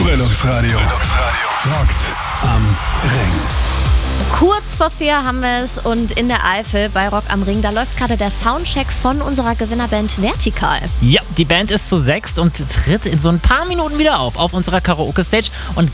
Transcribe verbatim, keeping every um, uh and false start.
Relax Radio. Relax Radio. Rockt am Ring. Kurz vor vier haben wir es und in der Eifel bei Rock am Ring, da läuft gerade der Soundcheck von unserer Gewinnerband Vertikal. Ja, die Band ist zu sechst und tritt in so ein paar Minuten wieder auf auf unserer Karaoke-Stage. Und